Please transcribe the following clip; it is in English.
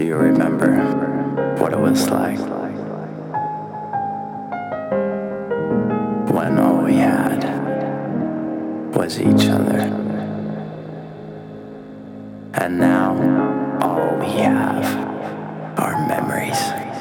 Do you remember what it was like when all we had was each other? And now all we have are memories.